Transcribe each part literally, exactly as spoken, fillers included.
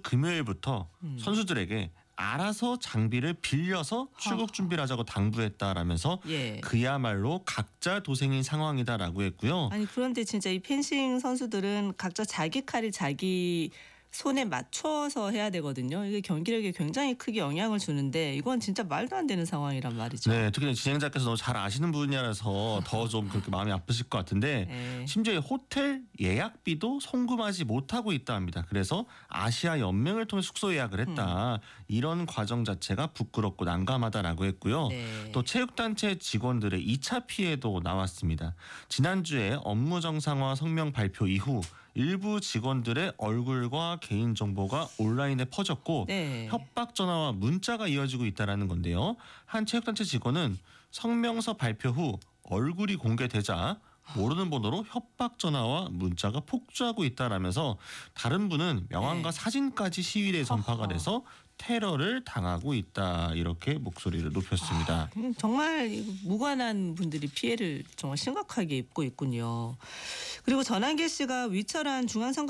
금요일부터 음. 선수들에게 알아서 장비를 빌려서 출국 준비를 하자고 당부했다라면서 예. 그야말로 각자 도생인 상황이다라고 했고요. 아니 그런데 진짜 이 펜싱 선수들은 각자 자기 칼이 자기 손에 맞춰서 해야 되거든요. 이게 경기력에 굉장히 크게 영향을 주는데 이건 진짜 말도 안 되는 상황이란 말이죠. 네, 특히 진행자께서 너무 잘 아시는 분이라서 더 좀 그렇게 마음이 아프실 것 같은데 네. 심지어 호텔 예약비도 송금하지 못하고 있다 합니다. 그래서 아시아 연맹을 통해 숙소 예약을 했다. 음. 이런 과정 자체가 부끄럽고 난감하다라고 했고요. 네. 또 체육단체 직원들의 이 차 피해도 나왔습니다. 지난주에 업무 정상화 성명 발표 이후 일부 직원들의 얼굴과 개인정보가 온라인에 퍼졌고 네. 협박 전화와 문자가 이어지고 있다는 건데요. 한 체육단체 직원은 성명서 발표 후 얼굴이 공개되자 모르는 번호로 협박 전화와 문자가 폭주하고 있다라면서 다른 분은 명함과 네. 사진까지 시위대에 전파가 돼서 테러를 당하고 있다 이렇게 목소리를 높였습니다. 아, 정말 무관한 분들이 피해를 정말 심각하게 입고 있군요. 그리고 전한계 씨가 위철한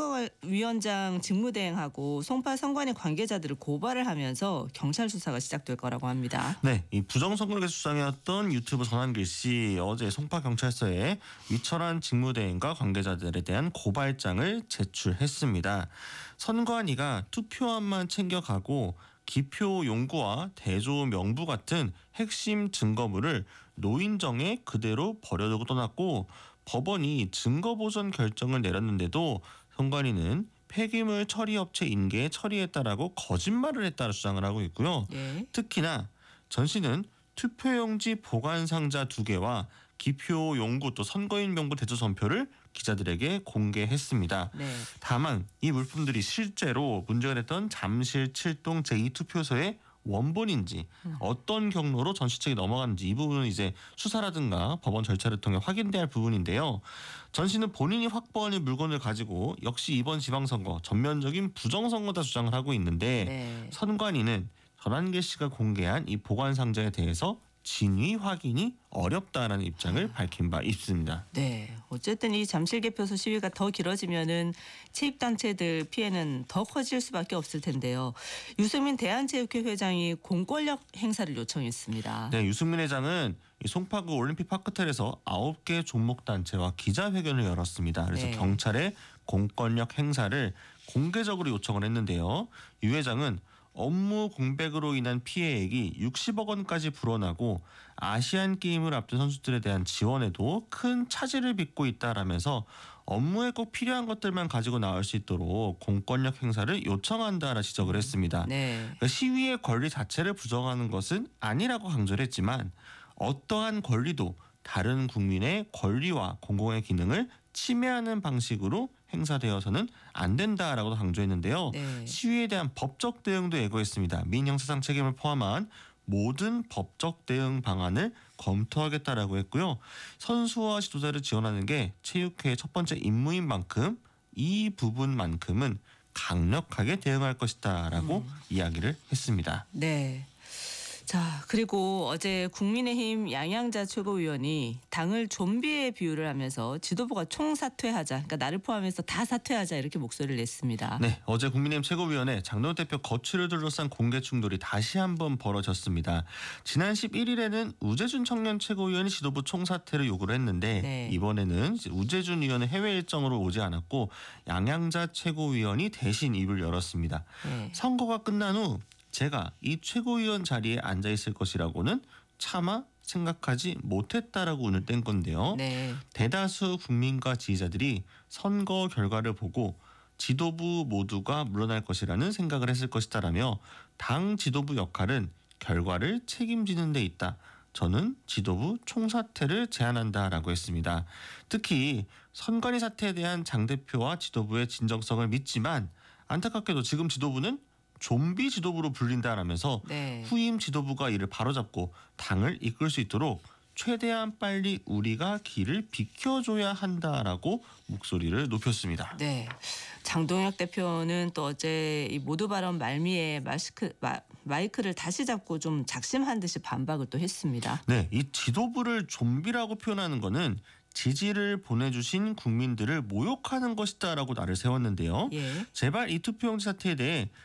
중앙선거위원장 직무대행하고 송파 선관위 관계자들을 고발을 하면서 경찰 수사가 시작될 거라고 합니다. 네, 이 부정선거를 수상이었던 유튜브 전한길 씨 어제 송파 경찰서에 위철한 직무대행과 관계자들에 대한 고발장을 제출했습니다. 선관위가 투표함만 챙겨가고 기표 용구와 대조 명부 같은 핵심 증거물을 노인정에 그대로 버려두고 떠났고 법원이 증거보전 결정을 내렸는데도 선관위는 폐기물 처리업체 인계에 처리했다라고 거짓말을 했다고 주장을 하고 있고요. 예. 특히나 전 씨는 투표용지 보관 상자 두 개와 기표 용구 또 선거인 명부 대조 선표를 기자들에게 공개했습니다. 네. 다만 이 물품들이 실제로 문제가 됐던 잠실 칠 동 제이 투표소의 원본인지 음. 어떤 경로로 전 씨 측에 넘어갔는지 이 부분은 이제 수사라든가 법원 절차를 통해 확인돼야 할 부분인데요. 전 씨는 본인이 확보한 이 물건을 가지고 역시 이번 지방선거 전면적인 부정선거다 주장을 하고 있는데 네. 선관위는 전한계 씨가 공개한 이 보관 상자에 대해서 진위 확인이 어렵다라는 입장을 밝힌 바 있습니다. 네, 어쨌든 이 잠실 개표소 시위가 더 길어지면은 체육단체들 피해는 더 커질 수밖에 없을 텐데요. 유승민 대한체육회 회장이 공권력 행사를 요청했습니다. 네, 유승민 회장은 이 송파구 올림픽 파크텔에서 아홉 개 종목 단체와 기자회견을 열었습니다. 그래서 네. 경찰의 공권력 행사를 공개적으로 요청을 했는데요. 유 회장은 업무 공백으로 인한 피해액이 육십억 원까지 불어나고 아시안 게임을 앞둔 선수들에 대한 지원에도 큰 차질을 빚고 있다라면서 업무에 꼭 필요한 것들만 가지고 나올 수 있도록 공권력 행사를 요청한다라 지적을 했습니다. 네. 그러니까 시위의 권리 자체를 부정하는 것은 아니라고 강조를 했지만 어떠한 권리도 다른 국민의 권리와 공공의 기능을 침해하는 방식으로 행사되어서는 안 된다라고 강조했는데요. 네. 시위에 대한 법적 대응도 예고했습니다. 민형사상 책임을 포함한 모든 법적 대응 방안을 검토하겠다라고 했고요. 선수와 지도자를 지원하는 게 체육회의 첫 번째 임무인 만큼 이 부분만큼은 강력하게 대응할 것이다라고 음. 이야기를 했습니다. 네. 자, 그리고 어제 국민의힘 양양자 최고위원이 당을 좀비에 비유를 하면서 지도부가 총사퇴하자, 그러니까 나를 포함해서 다 사퇴하자 이렇게 목소리를 냈습니다. 네, 어제 국민의힘 최고위원회 장동혁 대표 거취를 둘러싼 공개 충돌이 다시 한번 벌어졌습니다. 지난 십일 일에는 우재준 청년 최고위원이 지도부 총사퇴를 요구를 했는데 네. 이번에는 우재준 의원은 해외 일정으로 오지 않았고 양양자 최고위원이 대신 입을 열었습니다. 네. 선거가 끝난 후 제가 이 최고위원 자리에 앉아 있을 것이라고는 차마 생각하지 못했다라고 운을 뗀 건데요. 네. 대다수 국민과 지지자들이 선거 결과를 보고 지도부 모두가 물러날 것이라는 생각을 했을 것이다라며 당 지도부 역할은 결과를 책임지는 데 있다. 저는 지도부 총사퇴를 제안한다라고 했습니다. 특히 선관위 사태에 대한 장 대표와 지도부의 진정성을 믿지만 안타깝게도 지금 지도부는 좀비 지도부로 불린다라면서 네. 후임 지도부가 이를 바로잡고 당을 이끌 수 있도록 최대한 빨리 우리가 길을 비켜줘야 한다라고 목소리를 높였습니다. 네. 장동혁 대표는 또 어제 이 모두 발언 말미에 마스크, 마, 마이크를 다시 잡고 좀 작심한 듯이 반박을 또 했습니다. 네, 이 지도부를 좀비라고 표현하는 거는 지지를 보내주신 국민들을 모욕하는 것이다라고 나를 세웠는데요. 예. 제발 이 투표용지 사태에 대해